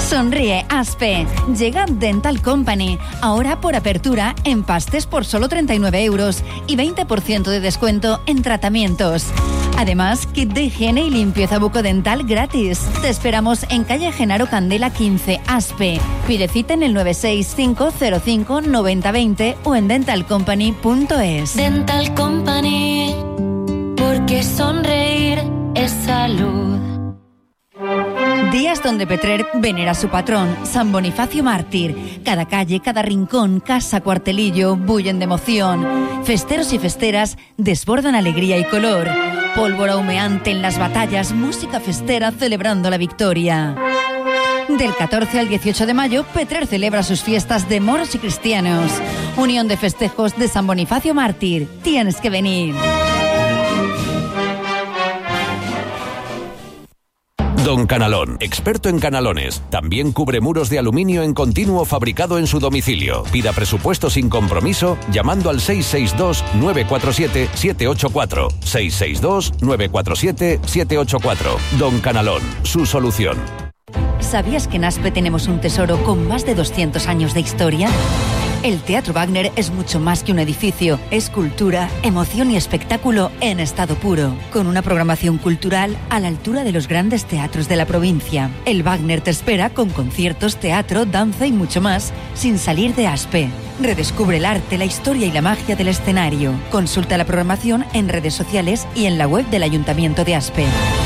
Sonríe, Aspe. Llega Dental Company. Ahora por apertura, empastes por solo 39 euros y 20% de descuento en tratamientos. Además, kit de higiene y limpieza bucodental gratis. Te esperamos en calle Genaro Candela 15, Aspe. Pide cita en el 965059020 o en dentalcompany.es. Dental Company, porque sonreír es salud. Días donde Petrer venera a su patrón, San Bonifacio Mártir. Cada calle, cada rincón, casa, cuartelillo, bullen de emoción. Festeros y festeras desbordan alegría y color. Pólvora humeante en las batallas, música festera celebrando la victoria. Del 14 al 18 de mayo, Petrer celebra sus fiestas de moros y cristianos. Unión de festejos de San Bonifacio Mártir. Tienes que venir. Don Canalón, experto en canalones. También cubre muros de aluminio en continuo fabricado en su domicilio. Pida presupuesto sin compromiso llamando al 662-947-784. 662-947-784. Don Canalón, su solución. ¿Sabías que en Aspe tenemos un tesoro con más de 200 años de historia? El Teatro Wagner es mucho más que un edificio, es cultura, emoción y espectáculo en estado puro, con una programación cultural a la altura de los grandes teatros de la provincia. El Wagner te espera con conciertos, teatro, danza y mucho más, sin salir de Aspe. Redescubre el arte, la historia y la magia del escenario. Consulta la programación en redes sociales y en la web del Ayuntamiento de Aspe.